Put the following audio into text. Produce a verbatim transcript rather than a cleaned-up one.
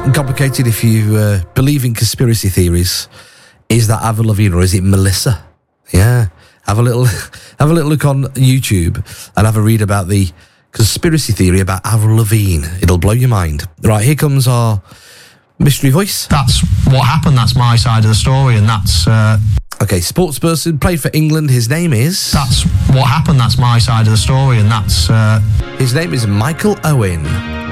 complicated if you uh, believe in conspiracy theories. Is that Avril Lavigne or is it Melissa? Yeah. Have a little have a little look on YouTube and have a read about the conspiracy theory about Avril Lavigne. It'll blow your mind. Right, here comes our mystery voice. That's what happened. That's my side of the story, and that's... Uh... Okay, sportsperson, played for England. His name is... That's what happened. That's my side of the story, and that's... Uh... His name is Michael Owen.